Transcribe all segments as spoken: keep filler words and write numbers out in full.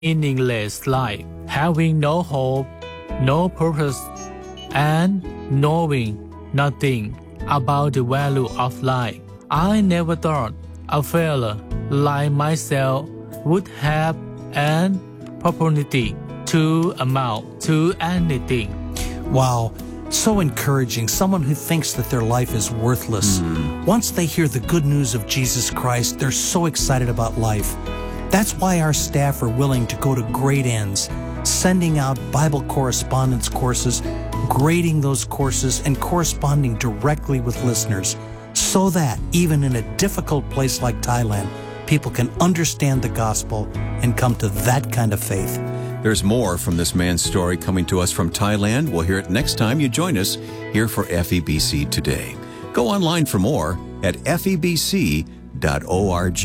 meaningless life, having no hope, no purpose, and knowing nothing about the value of life. I never thought a fellow like myself would have an opportunity to amount to anything. Wow, so encouraging. Someone who thinks that their life is worthless. Mm. Once they hear the good news of Jesus Christ, they're so excited about life. That's why our staff are willing to go to great ends, sending out Bible correspondence courses, grading those courses, and corresponding directly with listeners, so that even in a difficult place like Thailand, people can understand the gospel and come to that kind of faith. There's more from this man's story coming to us from Thailand. We'll hear it next time you join us here for F E B C Today. Go online for more at F E B C dot org.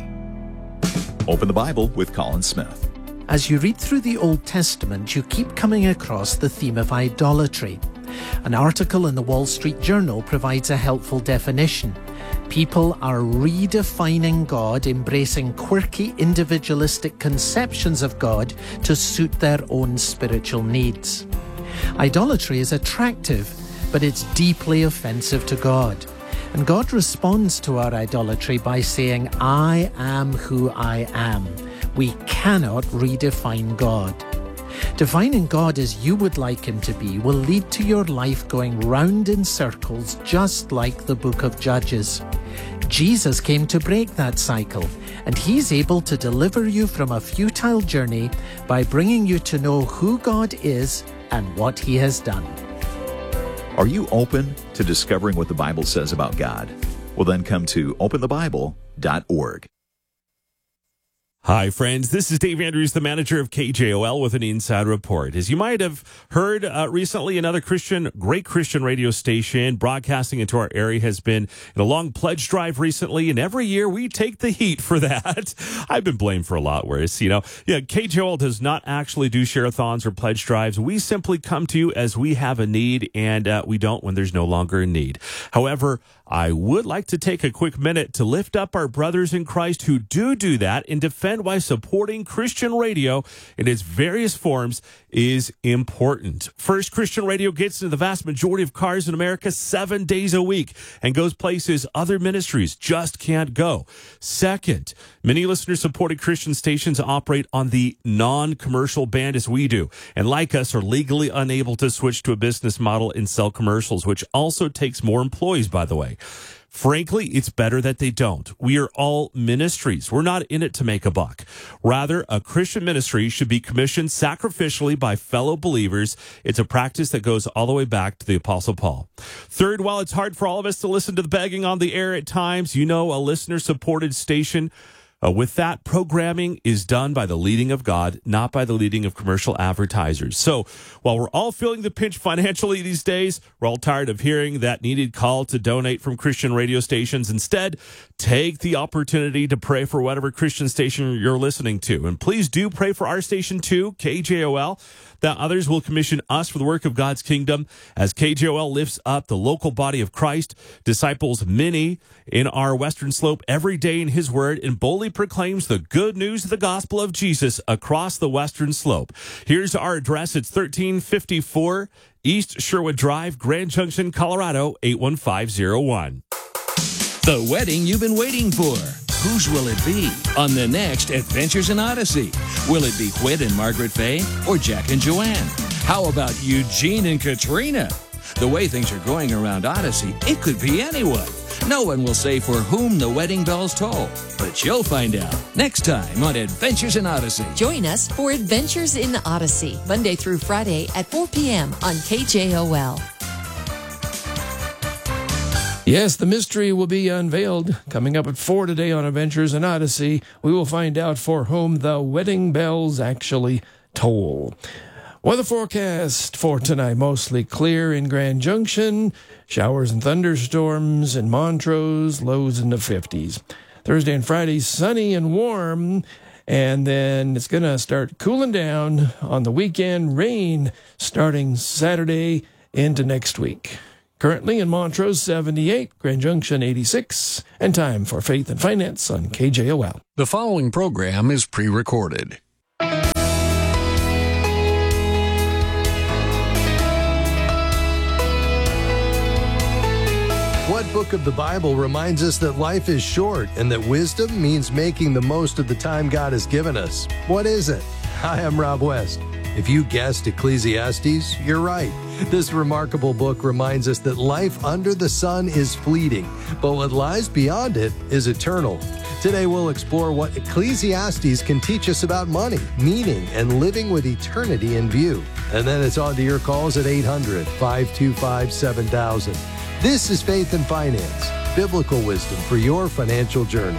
Open the Bible with Colin Smith. As you read through the Old Testament, you keep coming across the theme of idolatry. An article in the Wall Street Journal provides a helpful definition. People are redefining God, embracing quirky individualistic conceptions of God to suit their own spiritual needs. Idolatry is attractive, but it's deeply offensive to God. And God responds to our idolatry by saying, I am who I am. We cannot redefine God. Defining God as you would like him to be will lead to your life going round in circles, just like the book of Judges. Jesus came to break that cycle, and he's able to deliver you from a futile journey by bringing you to know who God is and what he has done. Are you open to discovering what the Bible says about God? Well, then come to open the bible dot org. Hi, friends. This is Dave Andrews, the manager of K J O L, with an Inside Report. As you might have heard uh, recently, another Christian, great Christian radio station broadcasting into our area has been in a long pledge drive recently, and every year we take the heat for that. I've been blamed for a lot worse. You know, yeah, K J O L does not actually do share-a-thons or pledge drives. We simply come to you as we have a need, and uh, we don't when there's no longer a need. However, I would like to take a quick minute to lift up our brothers in Christ who do do that and defend why supporting Christian radio in its various forms is important. First, Christian radio gets into the vast majority of cars in America seven days a week and goes places other ministries just can't go. Second, many listener-supported Christian stations operate on the non-commercial band as we do, and like us are legally unable to switch to a business model and sell commercials, which also takes more employees, by the way. Frankly, it's better that they don't. We are all ministries. We're not in it to make a buck. Rather, a Christian ministry should be commissioned sacrificially by fellow believers. It's a practice that goes all the way back to the Apostle Paul. Third, while it's hard for all of us to listen to the begging on the air at times, you know, a listener-supported station Uh, with that, programming is done by the leading of God, not by the leading of commercial advertisers. So while we're all feeling the pinch financially these days, we're all tired of hearing that needed call to donate from Christian radio stations. Instead, take the opportunity to pray for whatever Christian station you're listening to. And please do pray for our station too, K J O L, that others will commission us for the work of God's kingdom as K J O L lifts up the local body of Christ, disciples many in our Western Slope every day in his word, and boldly proclaims the good news of the gospel of Jesus across the Western Slope. Here's our address. It's thirteen fifty-four East Sherwood Drive, Grand Junction, Colorado, eight one five zero one. The wedding you've been waiting for. Whose will it be on the next Adventures in Odyssey? Will it be Whit and Margaret Faye or Jack and Joanne? How about Eugene and Katrina? The way things are going around Odyssey, it could be anyone. No one will say for whom the wedding bells toll, but you'll find out next time on Adventures in Odyssey. Join us for Adventures in Odyssey, Monday through Friday at four p.m. on K J O L. Yes, the mystery will be unveiled. Coming up at four today on Adventures in Odyssey, we will find out for whom the wedding bells actually toll. Weather forecast for tonight, mostly clear in Grand Junction. Showers and thunderstorms in Montrose, lows in the fifties. Thursday and Friday, sunny and warm. And then it's going to start cooling down on the weekend. Rain starting Saturday into next week. Currently in Montrose, seventy-eight, Grand Junction, eighty-six, and time for Faith and Finance on K J O L. The following program is pre-recorded. book of the Bible reminds us that life is short and that wisdom means making the most of the time God has given us. What is it? Hi, I'm Rob West. If you guessed Ecclesiastes, you're right. This remarkable book reminds us that life under the sun is fleeting, but what lies beyond it is eternal. Today we'll explore what Ecclesiastes can teach us about money, meaning, and living with eternity in view. And then it's on to your calls at eight hundred, five two five, seven thousand. This is Faith and Finance, biblical wisdom for your financial journey.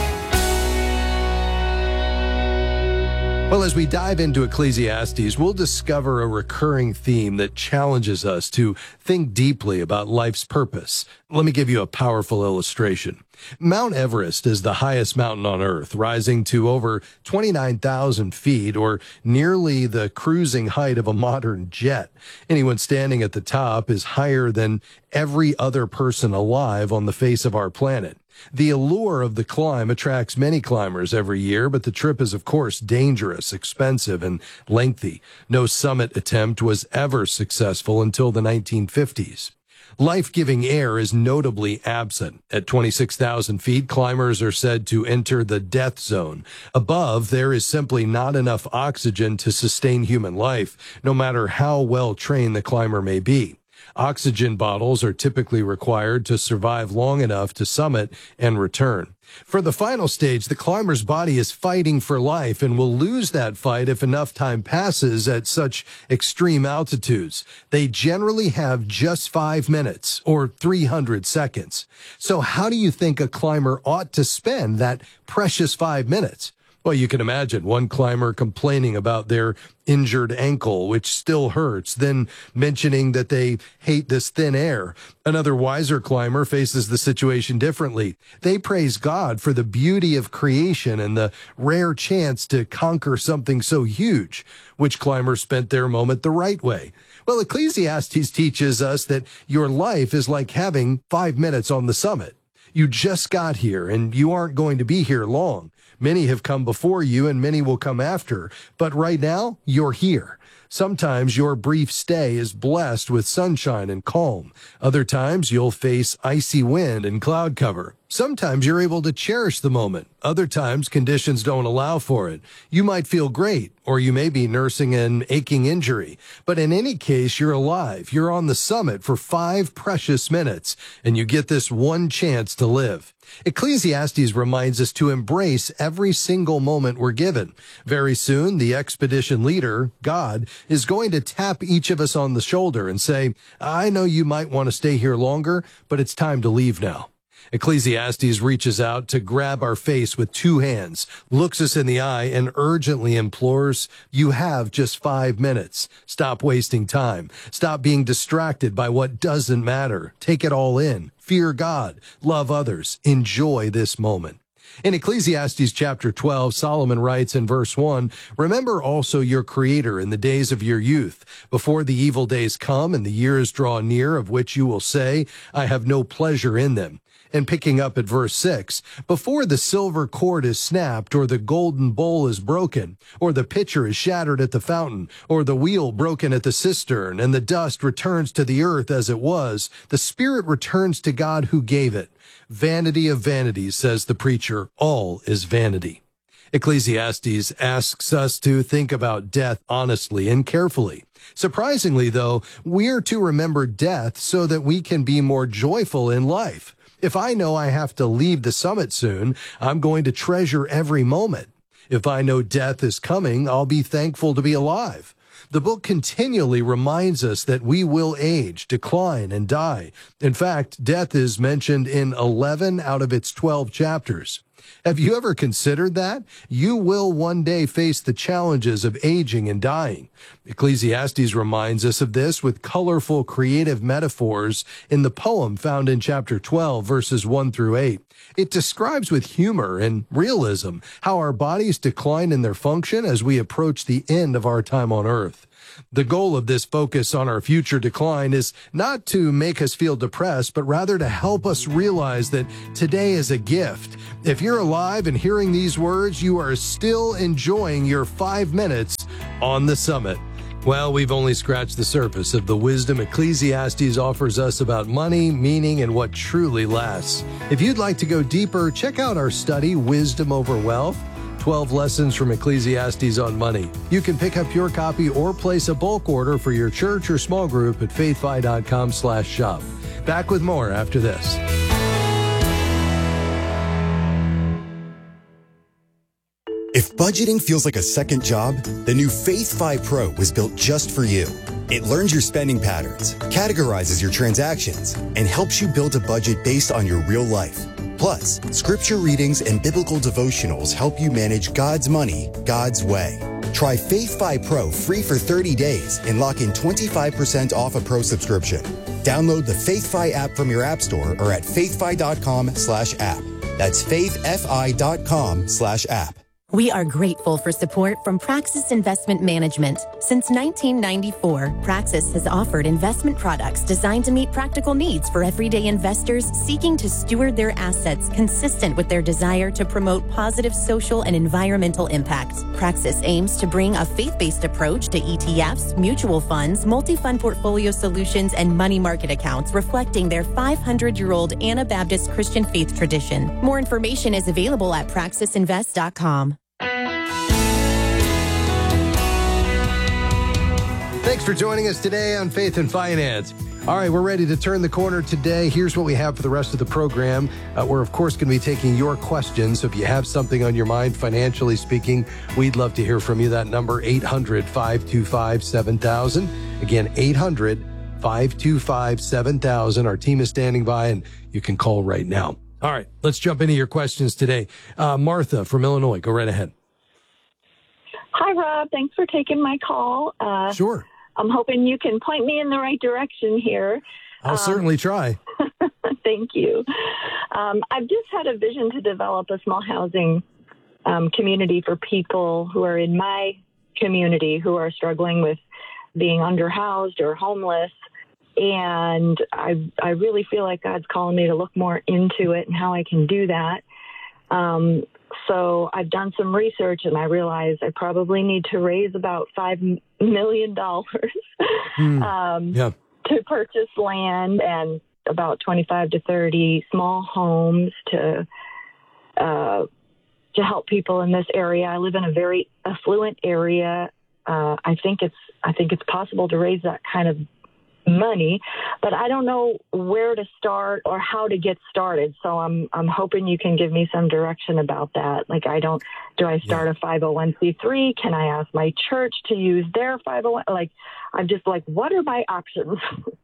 Well, as we dive into Ecclesiastes, we'll discover a recurring theme that challenges us to think deeply about life's purpose. Let me give you a powerful illustration. Mount Everest is the highest mountain on Earth, rising to over twenty-nine thousand feet, or nearly the cruising height of a modern jet. Anyone standing at the top is higher than every other person alive on the face of our planet. The allure of the climb attracts many climbers every year, but the trip is, of course, dangerous, expensive, and lengthy. No summit attempt was ever successful until the nineteen fifties. Life-giving air is notably absent. At twenty-six thousand feet, climbers are said to enter the death zone. Above, there is simply not enough oxygen to sustain human life, no matter how well-trained the climber may be. Oxygen bottles are typically required to survive long enough to summit and return. For the final stage, the climber's body is fighting for life and will lose that fight if enough time passes at such extreme altitudes. They generally have just five minutes or three hundred seconds. So how do you think a climber ought to spend that precious five minutes? Well, you can imagine one climber complaining about their injured ankle, which still hurts, then mentioning that they hate this thin air. Another wiser climber faces the situation differently. They praise God for the beauty of creation and the rare chance to conquer something so huge. Which climber spent their moment the right way? Well, Ecclesiastes teaches us that your life is like having five minutes on the summit. You just got here, and you aren't going to be here long. Many have come before you, and many will come after. But right now, you're here. Sometimes your brief stay is blessed with sunshine and calm. Other times, you'll face icy wind and cloud cover. Sometimes you're able to cherish the moment. Other times, conditions don't allow for it. You might feel great, or you may be nursing an aching injury. But in any case, you're alive. You're on the summit for five precious minutes, and you get this one chance to live. Ecclesiastes reminds us to embrace every single moment we're given. Very soon, the expedition leader, God, is going to tap each of us on the shoulder and say, I know you might want to stay here longer, but it's time to leave now. Ecclesiastes reaches out to grab our face with two hands, looks us in the eye, and urgently implores, you have just five minutes. Stop wasting time. Stop being distracted by what doesn't matter. Take it all in. Fear God. Love others. Enjoy this moment. In Ecclesiastes chapter twelve, Solomon writes in verse one, remember also your Creator in the days of your youth, before the evil days come and the years draw near, of which you will say, I have no pleasure in them. And picking up at verse six, before the silver cord is snapped, or the golden bowl is broken, or the pitcher is shattered at the fountain, or the wheel broken at the cistern, and the dust returns to the earth as it was, the spirit returns to God who gave it. Vanity of vanities, says the preacher, all is vanity. Ecclesiastes asks us to think about death honestly and carefully. Surprisingly, though, we're to remember death so that we can be more joyful in life. If I know I have to leave the summit soon, I'm going to treasure every moment. If I know death is coming, I'll be thankful to be alive. The book continually reminds us that we will age, decline, and die. In fact, death is mentioned in eleven out of its twelve chapters. Have you ever considered that? You will one day face the challenges of aging and dying. Ecclesiastes reminds us of this with colorful, creative metaphors in the poem found in chapter twelve, verses one through eight. It describes with humor and realism how our bodies decline in their function as we approach the end of our time on earth. The goal of this focus on our future decline is not to make us feel depressed, but rather to help us realize that today is a gift. If you're alive and hearing these words, you are still enjoying your five minutes on the summit. Well, we've only scratched the surface of the wisdom Ecclesiastes offers us about money, meaning, and what truly lasts. If you'd like to go deeper, check out our study, Wisdom Over Wealth, twelve Lessons from Ecclesiastes on Money. You can pick up your copy or place a bulk order for your church or small group at faithfi.com slash shop. Back with more after this. If budgeting feels like a second job, the new FaithFi Pro was built just for you. It learns your spending patterns, categorizes your transactions, and helps you build a budget based on your real life. Plus, scripture readings and biblical devotionals help you manage God's money, God's way. Try FaithFi Pro free for thirty days and lock in twenty-five percent off a Pro subscription. Download the FaithFi app from your app store or at faithfi.com slash app. That's faithfi.com slash app. We are grateful for support from Praxis Investment Management. Since nineteen ninety-four, Praxis has offered investment products designed to meet practical needs for everyday investors seeking to steward their assets consistent with their desire to promote positive social and environmental impact. Praxis aims to bring a faith-based approach to E T Fs, mutual funds, multi-fund portfolio solutions, and money market accounts reflecting their five hundred year old Anabaptist Christian faith tradition. More information is available at praxis invest dot com. Thanks for joining us today on Faith and Finance. All right, we're ready to turn the corner today. Here's what we have for the rest of the program. Uh, we're, of course, going to be taking your questions. So if you have something on your mind, financially speaking, we'd love to hear from you. That number, eight hundred, five two five, seven thousand. Again, eight hundred, five two five, seven thousand. Our team is standing by, and you can call right now. All right, let's jump into your questions today. Uh, Martha from Illinois, go right ahead. Hi, Rob. Thanks for taking my call. Uh, sure. I'm hoping you can point me in the right direction here. I'll um, certainly try. Thank you. Um, I've just had a vision to develop a small housing um, community for people who are in my community who are struggling with being underhoused or homeless. And I, I really feel like God's calling me to look more into it and how I can do that. Um, So I've done some research, and I realized I probably need to raise about five million dollars mm, um, yeah. to purchase land and about twenty-five to thirty small homes to uh, to help people in this area. I live in a very affluent area. Uh, I think it's I think it's possible to raise that kind of money, but I don't know where to start or how to get started. So I'm I'm hoping you can give me some direction about that. Like, I don't, do I start yeah. a five oh one c three? Can I ask my church to use their five oh one? Like, I'm just like, what are my options?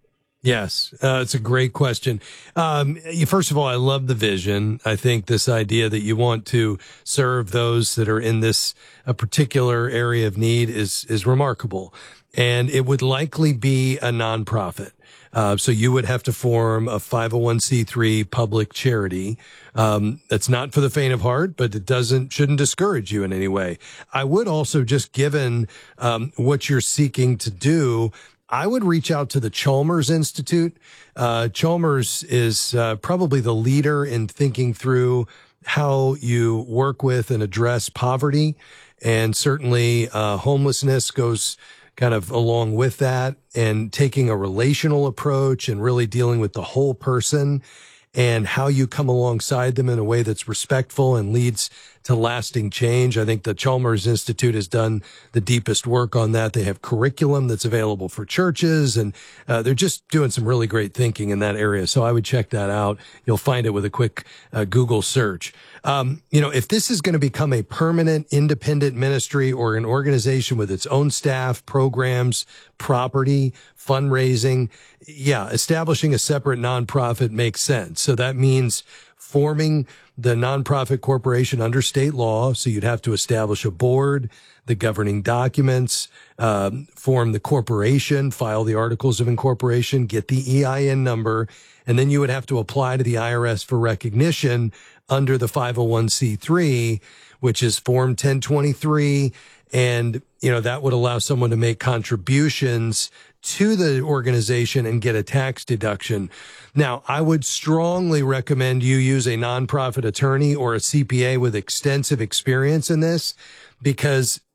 Yes, uh, it's a great question. Um, first of all, I love the vision. I think this idea that you want to serve those that are in this a particular area of need is is remarkable. And it would likely be a nonprofit. Uh, so you would have to form a five oh one c three public charity. Um, that's not for the faint of heart, but it doesn't, shouldn't discourage you in any way. I would also, just given, um, what you're seeking to do, I would reach out to the Chalmers Institute. Uh, Chalmers is, uh, probably the leader in thinking through how you work with and address poverty. And certainly, uh, homelessness goes kind of along with that, and taking a relational approach and really dealing with the whole person and how you come alongside them in a way that's respectful and leads to lasting change. I think the Chalmers Institute has done the deepest work on that. They have curriculum that's available for churches, and uh, they're just doing some really great thinking in that area. So I would check that out. You'll find it with a quick uh, Google search. Um, you know, if this is going to become a permanent independent ministry or an organization with its own staff, programs, property, fundraising, yeah, establishing a separate nonprofit makes sense. So that means forming the nonprofit corporation under state law. So you'd have to establish a board, the governing documents, um, form the corporation, file the articles of incorporation, get the E I N number, and then you would have to apply to the I R S for recognition under the five oh one c three, which is Form ten twenty-three. And, you know, that would allow someone to make contributions to the organization and get a tax deduction. Now, I would strongly recommend you use a nonprofit attorney or a C P A with extensive experience in this, because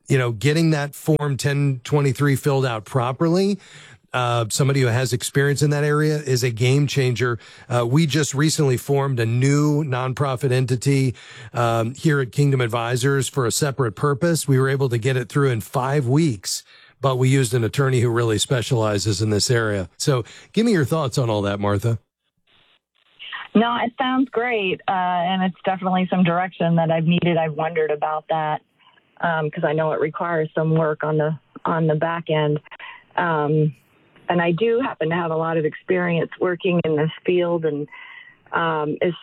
you know, getting that Form ten twenty-three filled out properly, uh, somebody who has experience in that area is a game changer. Uh, we just recently formed a new nonprofit entity um, here at Kingdom Advisors for a separate purpose. We were able to get it through in five weeks, but we used an attorney who really specializes in this area. So give me your thoughts on all that, Martha. No, it sounds great, uh, and it's definitely some direction that I've needed. I've wondered about that because um, I know it requires some work on the on the back end. Um, and I do happen to have a lot of experience working in this field, and um, it's,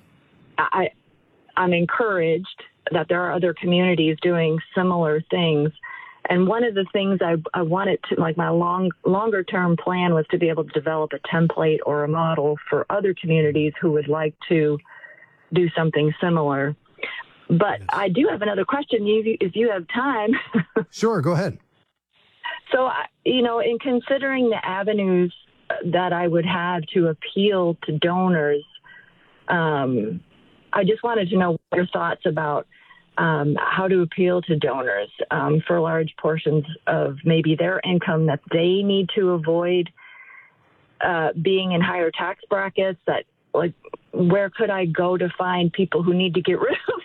I, I'm encouraged that there are other communities doing similar things. And one of the things I, I wanted to, like my long, longer term plan was to be able to develop a template or a model for other communities who would like to do something similar. But yes. I do have another question if you have time. Sure, go ahead. So, you know, in considering the avenues that I would have to appeal to donors, um, I just wanted to know your thoughts about Um, how to appeal to donors um, for large portions of maybe their income that they need to avoid uh, being in higher tax brackets. That, like, where could I go to find people who need to get rid of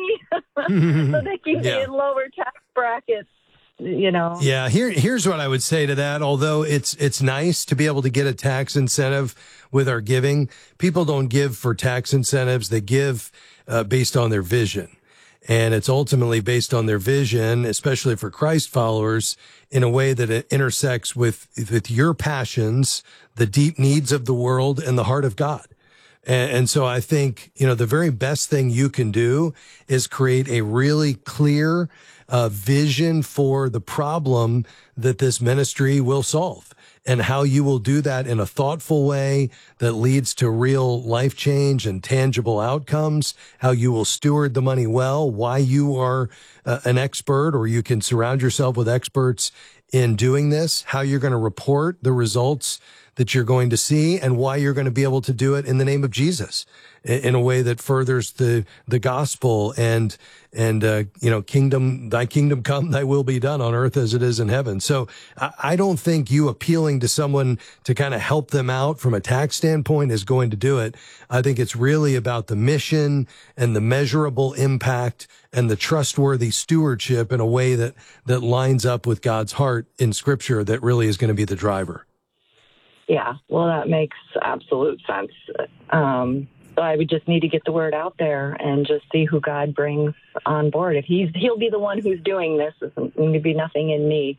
money so they can Yeah. be in lower tax brackets? You know. Yeah. Here, here's what I would say to that. Although it's it's nice to be able to get a tax incentive with our giving, people don't give for tax incentives. They give uh, based on their vision. And it's ultimately based on their vision, especially for Christ followers, in a way that it intersects with, with your passions, the deep needs of the world, and the heart of God. And, and so I think, you know, the very best thing you can do is create a really clear uh, vision for the problem that this ministry will solve, and how you will do that in a thoughtful way that leads to real life change and tangible outcomes, how you will steward the money well, why you are uh, an expert, or you can surround yourself with experts in doing this, how you're going to report the results that you're going to see, and why you're going to be able to do it in the name of Jesus in a way that furthers the the gospel and and uh, you know, kingdom, thy kingdom come, thy will be done on earth as it is in heaven. So I, I don't think you appealing to someone to kind of help them out from a tax standpoint is going to do it. I think it's really about the mission and the measurable impact and the trustworthy stewardship in a way that that lines up with God's heart in Scripture that really is going to be the driver. Yeah, well, that makes absolute sense. Um, so I would just need to get the word out there and just see who God brings on board. If he's, he'll be the one who's doing this. It's going to be nothing in me.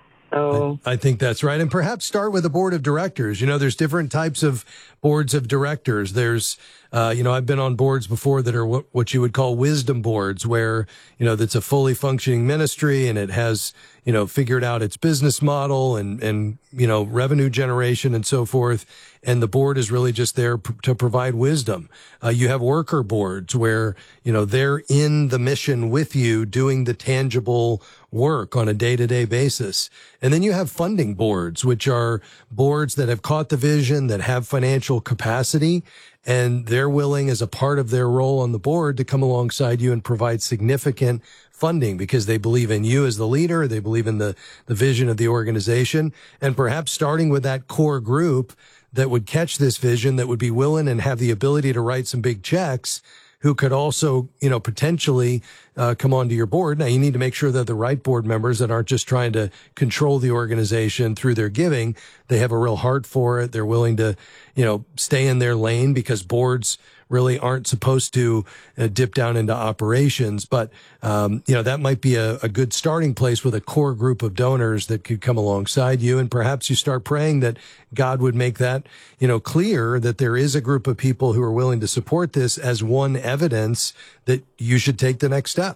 So I, I think that's right. And perhaps start with a board of directors. You know, there's different types of boards of directors. There's, uh, you know, I've been on boards before that are what, what you would call wisdom boards, where, you know, that's a fully functioning ministry and it has, you know, figured out its business model and, and, you know, revenue generation and so forth. And the board is really just there p- to provide wisdom. Uh, you have worker boards where, you know, they're in the mission with you doing the tangible work on a day-to-day basis. And then you have funding boards, which are boards that have caught the vision, that have financial capacity, and they're willing, as a part of their role on the board, to come alongside you and provide significant funding because they believe in you as the leader. They believe in the, the vision of the organization. And perhaps starting with that core group that would catch this vision, that would be willing and have the ability to write some big checks, who could also, you know, potentially uh, come onto your board. Now, you need to make sure that the right board members that aren't just trying to control the organization through their giving. They have a real heart for it. They're willing to, you know, stay in their lane, because boards really aren't supposed to uh, dip down into operations. But, um, you know, that might be a, a good starting place with a core group of donors that could come alongside you. And perhaps you start praying that God would make that, you know, clear that there is a group of people who are willing to support this as one evidence that you should take the next step.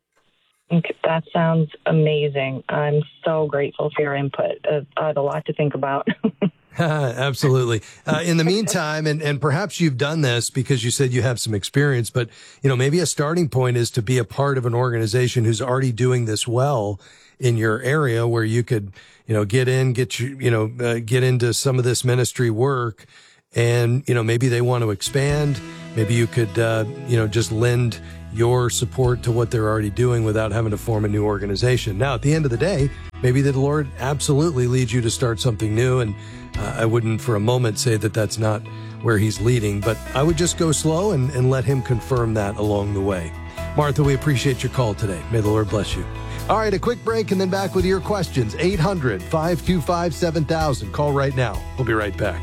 That sounds amazing. I'm so grateful for your input. Uh, I have a lot to think about. Absolutely. Uh, in the meantime, and, and perhaps you've done this because you said you have some experience, but, you know, maybe a starting point is to be a part of an organization who's already doing this well in your area, where you could, you know, get in, get you, you know, uh, get into some of this ministry work. And, you know, maybe they want to expand. Maybe you could, uh, you know, just lend your support to what they're already doing without having to form a new organization. Now, at the end of the day, maybe the Lord absolutely leads you to start something new, and uh, I wouldn't for a moment say that that's not where he's leading, but I would just go slow and, and let him confirm that along the way. Martha, we appreciate your call today. May the Lord bless you. All right, a quick break and then back with your questions. eight hundred, five two five, seven thousand. Call right now. We'll be right back.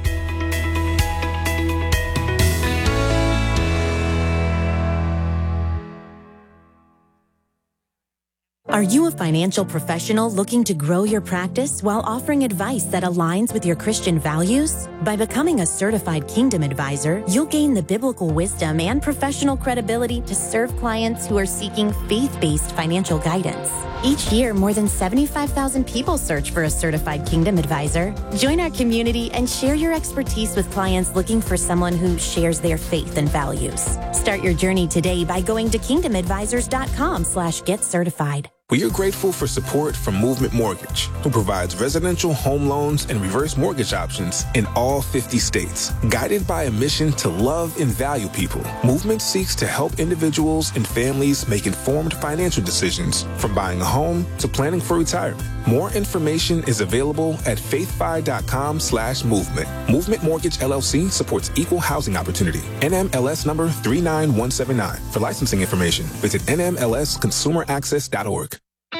Are you a financial professional looking to grow your practice while offering advice that aligns with your Christian values? By becoming a certified Kingdom Advisor, you'll gain the biblical wisdom and professional credibility to serve clients who are seeking faith-based financial guidance. Each year, more than seventy-five thousand people search for a certified Kingdom Advisor. Join our community and share your expertise with clients looking for someone who shares their faith and values. Start your journey today by going to kingdom advisors dot com slash get certified. We are grateful for support from Movement Mortgage, who provides residential home loans and reverse mortgage options in all fifty states. Guided by a mission to love and value people, Movement seeks to help individuals and families make informed financial decisions, from buying a home to planning for retirement. More information is available at faithfi.com slash movement. Movement Mortgage L L C supports equal housing opportunity. N M L S number three nine one seven nine. For licensing information, visit N M L S consumer access dot org.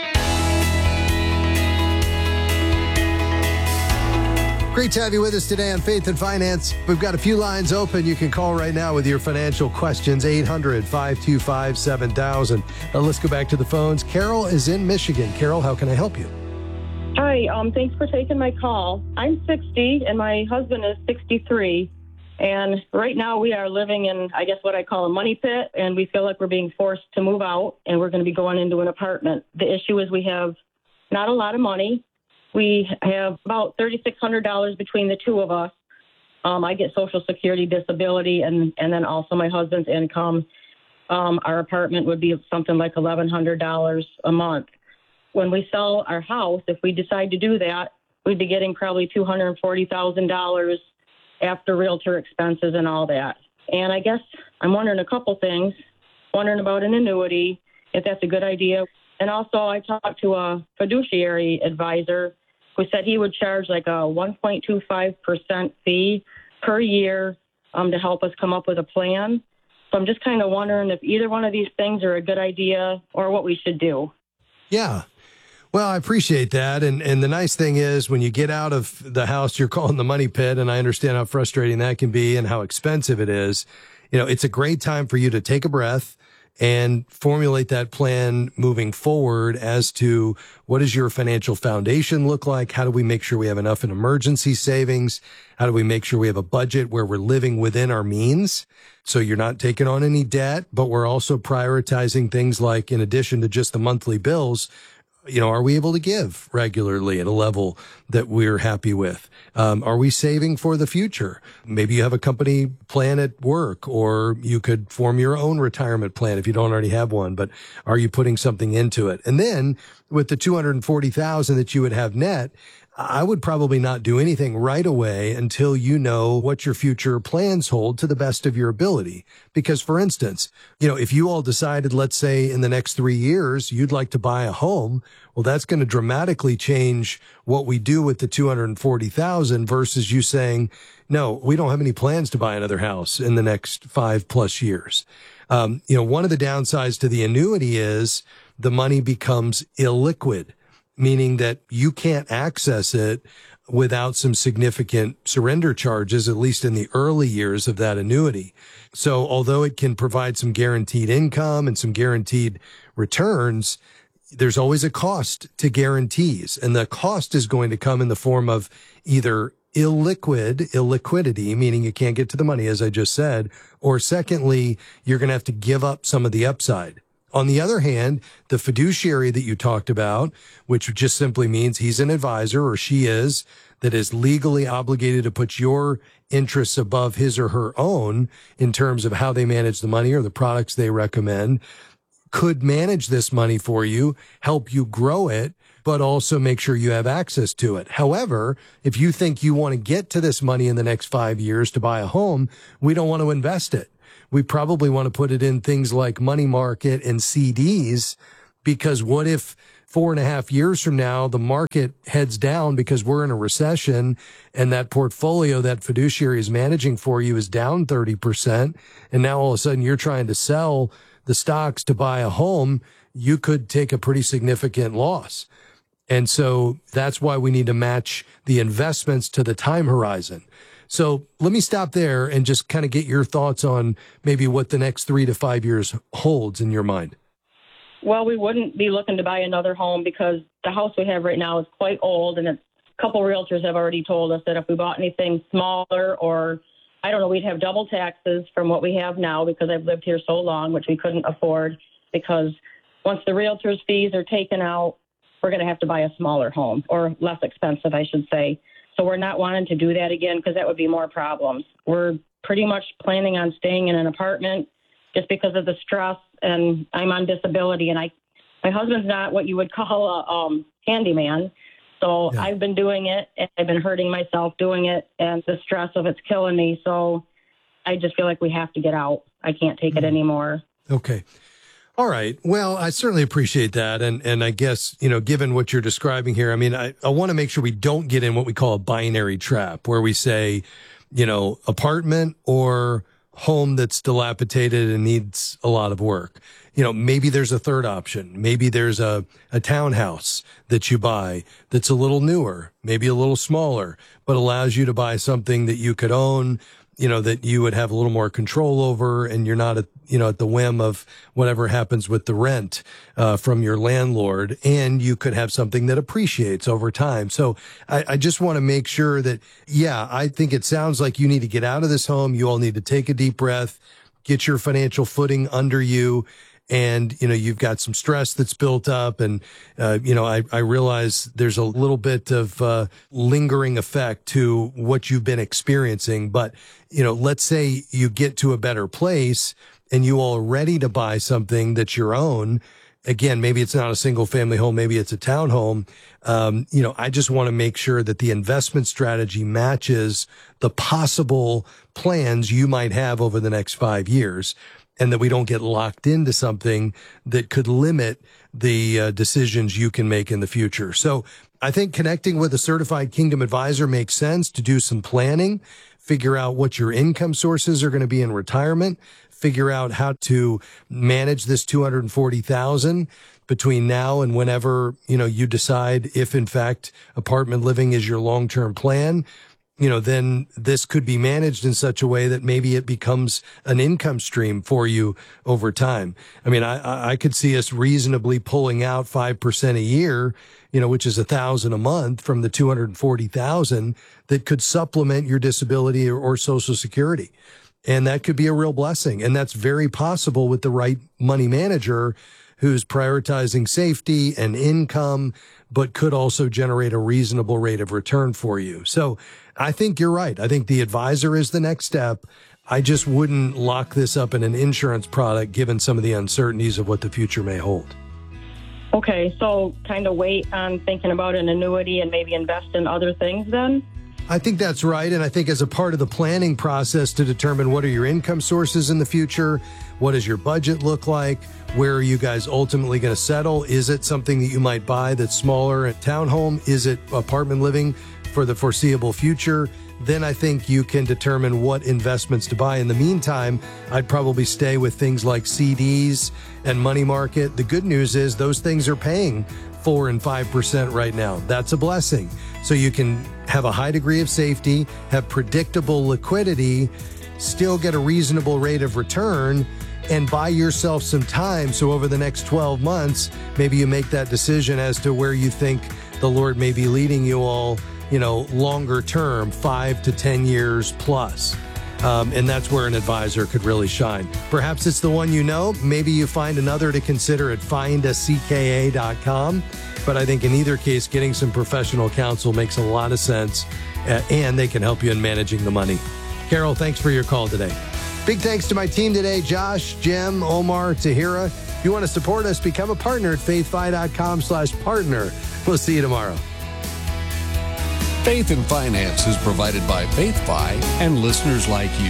Great to have you with us today on Faith and Finance. We've got a few lines open. You can call right now with your financial questions, eight hundred, five two five, seven thousand. Now let's go back to the phones. Carol is in Michigan. Carol, how can I help you? Hi, um, thanks for taking my call. I'm sixty and my husband is sixty-three. And right now we are living in, I guess, what I call a money pit, and we feel like we're being forced to move out, and we're going to be going into an apartment. The issue is we have not a lot of money. We have about three thousand six hundred dollars between the two of us. Um, I get Social Security, disability, and, and then also my husband's income. Um, our apartment would be something like eleven hundred dollars a month. When we sell our house, if we decide to do that, we'd be getting probably two hundred forty thousand dollars after realtor expenses and all that. And I guess I'm wondering a couple things, wondering about an annuity, if that's a good idea. And also I talked to a fiduciary advisor who said he would charge like a one point two five percent fee per year um, to help us come up with a plan. So I'm just kind of wondering if either one of these things are a good idea or what we should do. Yeah. Well, I appreciate that. And and the nice thing is when you get out of the house you're calling the money pit, and I understand how frustrating that can be and how expensive it is, you know, it's a great time for you to take a breath and formulate that plan moving forward as to what does your financial foundation look like? How do we make sure we have enough in emergency savings? How do we make sure we have a budget where we're living within our means? So you're not taking on any debt, but we're also prioritizing things like, in addition to just the monthly bills, you know, are we able to give regularly at a level that we're happy with? Um, are we saving for the future? Maybe you have a company plan at work, or you could form your own retirement plan if you don't already have one, but are you putting something into it? And then with the two hundred forty thousand dollars that you would have net, I would probably not do anything right away until you know what your future plans hold to the best of your ability. Because, for instance, you know, if you all decided, let's say in the next three years, you'd like to buy a home, well, that's going to dramatically change what we do with the two hundred forty thousand dollars versus you saying, no, we don't have any plans to buy another house in the next five plus years. Um, you know, one of the downsides to the annuity is the money becomes illiquid, meaning that you can't access it without some significant surrender charges, at least in the early years of that annuity. So although it can provide some guaranteed income and some guaranteed returns, there's always a cost to guarantees. And the cost is going to come in the form of either illiquid, illiquidity, meaning you can't get to the money, as I just said, or secondly, you're going to have to give up some of the upside. On the other hand, the fiduciary that you talked about, which just simply means he's an advisor, or she is, that is legally obligated to put your interests above his or her own in terms of how they manage the money or the products they recommend, could manage this money for you, help you grow it, but also make sure you have access to it. However, if you think you want to get to this money in the next five years to buy a home, we don't want to invest it. We probably want to put it in things like money market and C Ds, because what if four and a half years from now, the market heads down because we're in a recession and that portfolio that fiduciary is managing for you is down thirty percent. And now all of a sudden you're trying to sell the stocks to buy a home. You could take a pretty significant loss. And so that's why we need to match the investments to the time horizon. So let me stop there and just kind of get your thoughts on maybe what the next three to five years holds in your mind. Well, we wouldn't be looking to buy another home because the house we have right now is quite old, and it's, a couple realtors have already told us that if we bought anything smaller or, I don't know, we'd have double taxes from what we have now because I've lived here so long, which we couldn't afford, because once the realtors' fees are taken out, we're going to have to buy a smaller home, or less expensive, I should say. So we're not wanting to do that again because that would be more problems. We're pretty much planning on staying in an apartment just because of the stress, and I'm on disability, and I, my husband's not what you would call a um, handyman. So yeah. I've been doing it, and I've been hurting myself doing it, and the stress of it's killing me. So I just feel like we have to get out. I can't take mm-hmm. it anymore. Okay. All right. Well, I certainly appreciate that. And and I guess, you know, given what you're describing here, I mean, I, I want to make sure we don't get in what we call a binary trap where we say, you know, apartment or home that's dilapidated and needs a lot of work. You know, maybe there's a third option. Maybe there's a, a townhouse that you buy that's a little newer, maybe a little smaller, but allows you to buy something that you could own, you know, that you would have a little more control over, and you're not at, you know, at the whim of whatever happens with the rent uh, from your landlord, and you could have something that appreciates over time. So I, I just want to make sure that, yeah, I think it sounds like you need to get out of this home. You all need to take a deep breath, get your financial footing under you. And, you know, you've got some stress that's built up. And, uh, you know, I, I realize there's a little bit of uh, lingering effect to what you've been experiencing. But, you know, let's say you get to a better place and you all are ready to buy something that's your own. Again, maybe it's not a single family home. Maybe it's a townhome. Um, you know, I just want to make sure that the investment strategy matches the possible plans you might have over the next five years. And that we don't get locked into something that could limit the uh, decisions you can make in the future. So I think connecting with a certified Kingdom advisor makes sense to do some planning, figure out what your income sources are going to be in retirement, figure out how to manage this two hundred forty thousand dollars between now and whenever, you know, you decide if in fact apartment living is your long-term plan. You know, then this could be managed in such a way that maybe it becomes an income stream for you over time. I mean, I, I could see us reasonably pulling out five percent a year, you know, which is a thousand a month from the two hundred forty thousand that could supplement your disability or, or Social Security. And that could be a real blessing. And that's very possible with the right money manager who's prioritizing safety and income, but could also generate a reasonable rate of return for you. So I think you're right. I think the advisor is the next step. I just wouldn't lock this up in an insurance product given some of the uncertainties of what the future may hold. Okay, so kind of wait on thinking about an annuity and maybe invest in other things then? I think that's right. And I think as a part of the planning process to determine what are your income sources in the future, what does your budget look like, where are you guys ultimately going to settle? Is it something that you might buy that's smaller at townhome? Is it apartment living for the foreseeable future? Then I think you can determine what investments to buy. In the meantime, I'd probably stay with things like C Ds and money market. The good news is those things are paying four and five percent right now. That's a blessing. So you can have a high degree of safety, have predictable liquidity, still get a reasonable rate of return, and buy yourself some time. So over the next twelve months, maybe you make that decision as to where you think the Lord may be leading you all, you know, longer term, five to ten years plus. Um, and that's where an advisor could really shine. Perhaps it's the one you know. Maybe you find another to consider at find a c k a dot com. But I think in either case, getting some professional counsel makes a lot of sense, uh, and they can help you in managing the money. Carol, thanks for your call today. Big thanks to my team today, Josh, Jim, Omar, Tahira. If you want to support us, become a partner at faithfi dot com slash partner. We'll see you tomorrow. Faith and Finance is provided by FaithFi and listeners like you.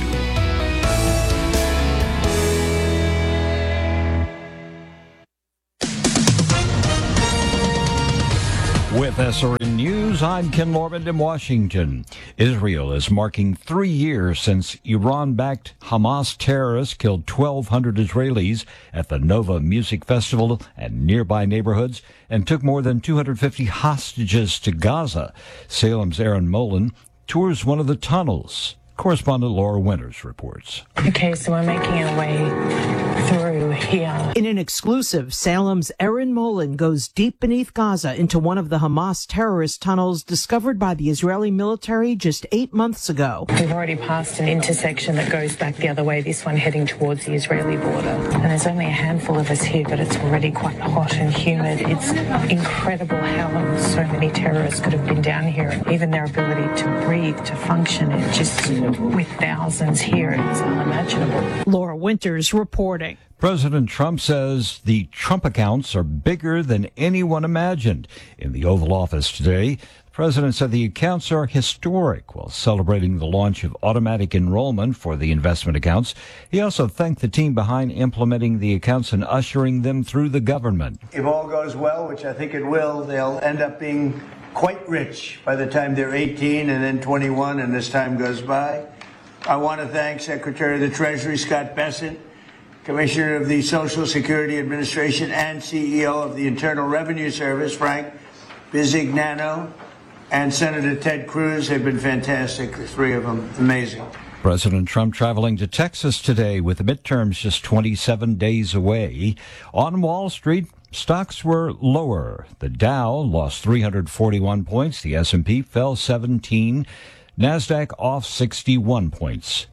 With S R N News, I'm Ken Lorman in Washington. Israel is marking three years since Iran-backed Hamas terrorists killed twelve hundred Israelis at the Nova Music Festival and nearby neighborhoods and took more than two hundred fifty hostages to Gaza. Salem's Aaron Mullen tours one of the tunnels. Correspondent Laura Winters reports. Okay, so we're making our way through here. In an exclusive, Salem's Aaron Mullen goes deep beneath Gaza into one of the Hamas terrorist tunnels discovered by the Israeli military just eight months ago. We've already passed an intersection that goes back the other way, this one heading towards the Israeli border. And there's only a handful of us here, but it's already quite hot and humid. It's incredible how so many terrorists could have been down here. Even their ability to breathe, to function, it just, with thousands here, it's unimaginable. Laura Winters reporting. President Trump says the Trump accounts are bigger than anyone imagined. In the Oval Office today, the president said the accounts are historic while celebrating the launch of automatic enrollment for the investment accounts. He also thanked the team behind implementing the accounts and ushering them through the government. If all goes well, which I think it will, they'll end up being quite rich by the time they're eighteen and then twenty-one and as time goes by. I want to thank Secretary of the Treasury Scott Bessent, Commissioner of the Social Security Administration and C E O of the Internal Revenue Service, Frank Bisignano, and Senator Ted Cruz. They've been fantastic, the three of them. Amazing. President Trump traveling to Texas today with the midterms just twenty-seven days away. On Wall Street, stocks were lower. The Dow lost three hundred forty-one points. The S and P fell seventeen. NASDAQ off sixty-one points.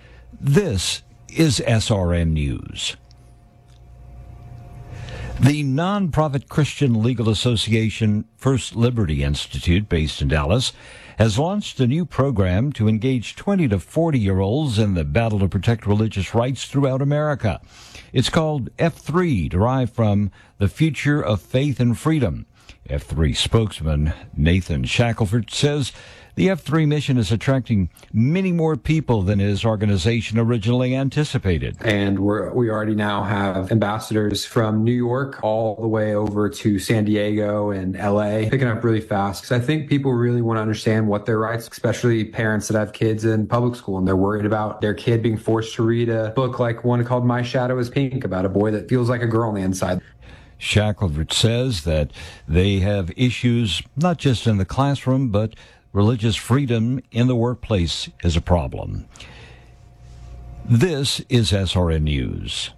This is S R N News. The nonprofit Christian legal association First Liberty Institute, based in Dallas, has launched a new program to engage twenty to forty-year-olds in the battle to protect religious rights throughout America. It's called F three, derived from the Future of Faith and Freedom. F three spokesman Nathan Shackelford says the F three mission is attracting many more people than his organization originally anticipated. And we're, we already now have ambassadors from New York all the way over to San Diego and L A, picking up really fast. Because I think people really want to understand what their rights, especially parents that have kids in public school, and they're worried about their kid being forced to read a book like one called My Shadow is Pink, about a boy that feels like a girl on the inside. Shackelford says that they have issues not just in the classroom, but religious freedom in the workplace is a problem. This is S R N News.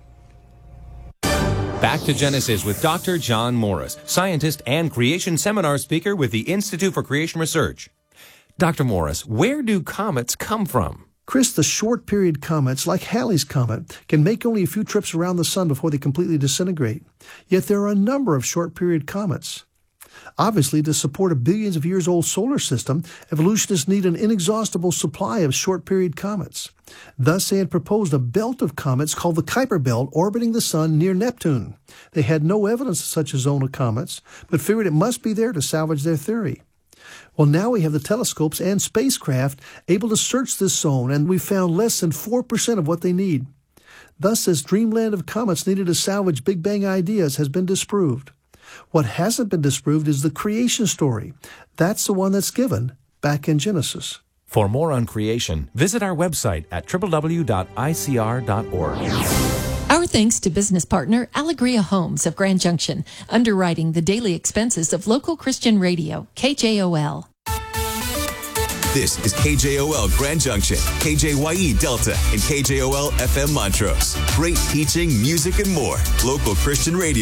Back to Genesis with Doctor John Morris, scientist and creation seminar speaker with the Institute for Creation Research. Doctor Morris, where do comets come from? Chris, the short-period comets, like Halley's Comet, can make only a few trips around the sun before they completely disintegrate. Yet there are a number of short-period comets. Obviously, to support a billions of years old solar system, evolutionists need an inexhaustible supply of short-period comets. Thus, they had proposed a belt of comets called the Kuiper Belt orbiting the sun near Neptune. They had no evidence of such a zone of comets, but figured it must be there to salvage their theory. Well, now we have the telescopes and spacecraft able to search this zone, and we've found less than four percent of what they need. Thus, this dreamland of comets needed to salvage Big Bang ideas has been disproved. What hasn't been disproved is the creation story. That's the one that's given back in Genesis. For more on creation, visit our website at w w w dot i c r dot org. Our thanks to business partner Allegria Homes of Grand Junction, underwriting the daily expenses of local Christian radio, K J O L. This is K J O L Grand Junction, K J Y E Delta, and K J O L F M Montrose. Great teaching, music, and more. Local Christian radio.